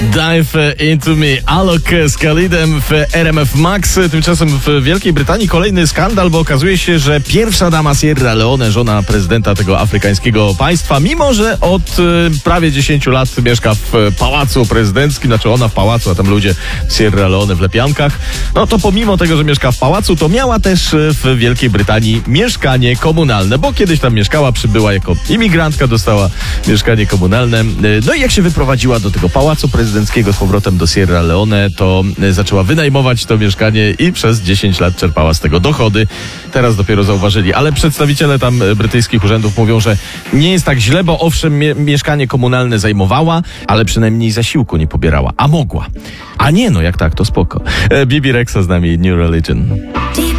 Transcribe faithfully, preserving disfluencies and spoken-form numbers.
Dive Into Me, Alok z Khalidem w R M F Max. Tymczasem w Wielkiej Brytanii kolejny skandal, bo okazuje się, że pierwsza dama Sierra Leone, żona prezydenta tego afrykańskiego państwa, mimo że od y, prawie dziesięciu lat mieszka w pałacu prezydenckim, znaczy ona w pałacu, a tam ludzie w Sierra Leone w lepiankach, no to pomimo tego, że mieszka w pałacu, to miała też w Wielkiej Brytanii mieszkanie komunalne, bo kiedyś tam mieszkała, przybyła jako imigrantka, dostała mieszkanie komunalne. No i jak się wyprowadziła do tego pałacu prezydenckiego z powrotem do Sierra Leone, to zaczęła wynajmować to mieszkanie i przez dziesięć lat czerpała z tego dochody. Teraz dopiero zauważyli, ale przedstawiciele tam brytyjskich urzędów mówią, że nie jest tak źle, bo owszem mie- mieszkanie komunalne zajmowała, ale przynajmniej zasiłku nie pobierała, a mogła. A nie, no jak tak, to spoko. Bibi Rexha z nami, New Religion.